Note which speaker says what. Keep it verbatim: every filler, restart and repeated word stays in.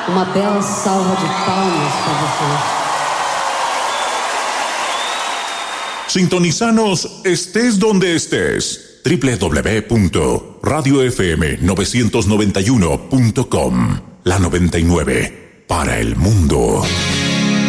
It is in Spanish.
Speaker 1: Uma bela salva de palmas para você.
Speaker 2: Sintonizanos estés donde estés. doble u doble u doble u punto radio f m novecientos noventa y uno punto com. La noventa y nueve para el mundo.